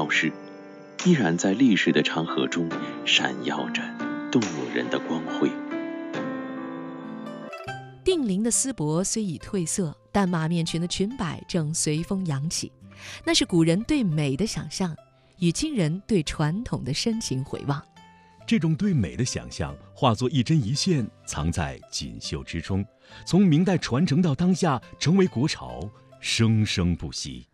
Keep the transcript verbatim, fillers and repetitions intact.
消逝，依然在历史的长河中闪耀着动人的光辉。 定陵的丝帛虽已褪色，但马面裙的裙摆正随风扬起，那是古人对美的想象，与今人对传统的深情回望。 这种对美的想象化作一针一线，藏在锦绣之中，从明代传承到当下，成为国潮，生生不息。